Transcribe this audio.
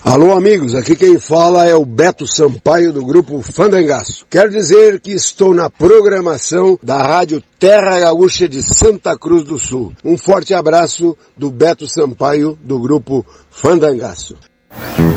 Alô amigos, aqui quem fala é o Beto Sampaio do grupo Fandangaço. Quero dizer que estou na programação da Rádio Terra Gaúcha de Santa Cruz do Sul. Um forte abraço do Beto Sampaio do grupo Fandangaço.